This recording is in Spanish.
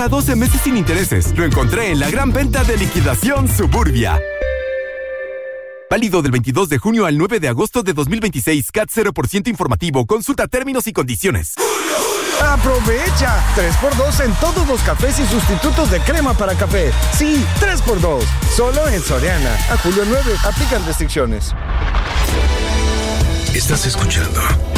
hasta 12 meses sin intereses. Lo encontré en la gran venta de liquidación Suburbia. Válido del 22 de junio al 9 de agosto de 2026. CAT 0% informativo. Consulta términos y condiciones. ¡Aprovecha! 3x2 en todos los cafés y sustitutos de crema para café. Sí, 3x2. Solo en Soriana. A julio 9. Aplican restricciones. Estás escuchando